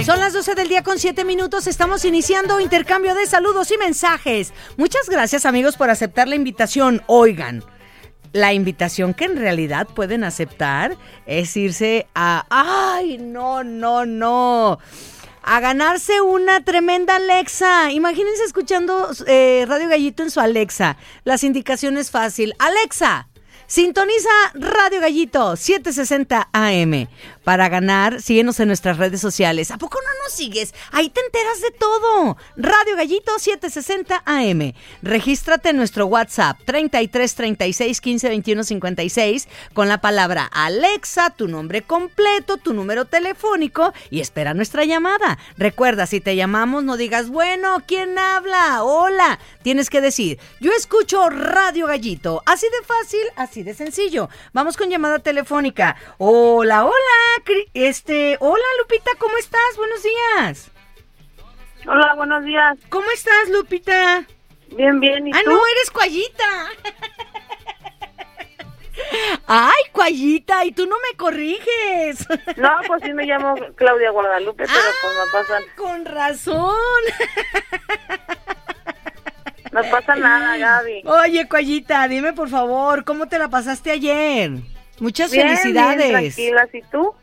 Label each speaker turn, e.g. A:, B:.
A: Son las 12 del día con 7 minutos. Estamos iniciando intercambio de saludos y mensajes. Muchas gracias, amigos, por aceptar la invitación. Oigan, la invitación que en realidad pueden aceptar es irse a... ¡Ay, no! A ganarse una tremenda Alexa. Imagínense escuchando Radio Gallito en su Alexa. Las indicaciones fácil. Alexa, sintoniza Radio Gallito 760 AM. Para ganar, síguenos en nuestras redes sociales. ¿A poco no nos sigues? Ahí te enteras de todo. Radio Gallito 760 AM. Regístrate en nuestro WhatsApp 33 36 15 21 56 con la palabra Alexa, tu nombre completo, tu número telefónico y espera nuestra llamada. Recuerda, si te llamamos, no digas, bueno, ¿quién habla? Hola. Tienes que decir, yo escucho Radio Gallito. Así de fácil, así de sencillo. Vamos con llamada telefónica. Hola. Hola Lupita, ¿cómo estás? Buenos días.
B: Hola, buenos días.
A: ¿Cómo estás, Lupita?
B: Bien, ¿y tú?
A: No, eres Cuayita. Ay, Cuayita, y tú no me corriges.
B: No, pues sí me llamo Claudia Guadalupe, pero pues me pasan...
A: Con razón.
B: No pasa nada, Gaby.
A: Oye, Cuayita, dime por favor, ¿cómo te la pasaste ayer? Muchas
B: bien,
A: felicidades.
B: Bien, tranquilas, ¿y tú?